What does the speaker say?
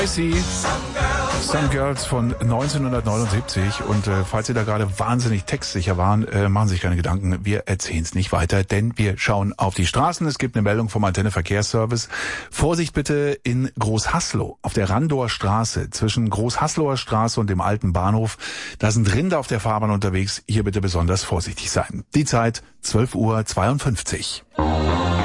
Some Girls von 1979 und falls Sie da gerade wahnsinnig textsicher waren, machen Sie sich keine Gedanken, wir erzählen es nicht weiter, denn wir schauen auf die Straßen. Es gibt eine Meldung vom Antenne Verkehrsservice. Vorsicht bitte in Großhaslow auf der Randower Straße zwischen Großhaslower Straße und dem alten Bahnhof. Da sind Rinder auf der Fahrbahn unterwegs. Hier bitte besonders vorsichtig sein. Die Zeit 12:52 Uhr.